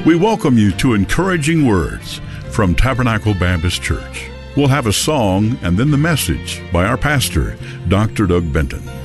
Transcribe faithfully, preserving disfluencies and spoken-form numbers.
We welcome you to Encouraging Words from Tabernacle Baptist Church. We'll have a song and then the message by our pastor, Doctor Doug Benton.